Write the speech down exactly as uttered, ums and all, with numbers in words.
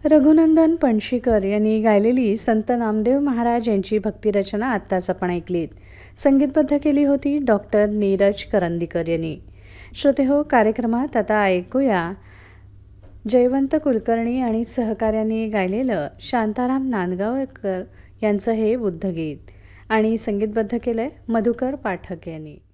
रघुनंदन पणशीकर यांनी गायलेली संत नामदेव महाराज यांची भक्तिरचना आत्ताच आपण ऐकलीत. संगीतबद्ध केली होती डॉक्टर नीरज करंदीकर यांनी. श्रोते हो, कार्यक्रमात आता ऐकूया जयवंत कुलकर्णी आणि सहकार्यांनी गायलेलं शांताराम नांदगावकर यांचं हे बुद्धगीत आणि संगीतबद्ध केलंय मधुकर पाठक यांनी.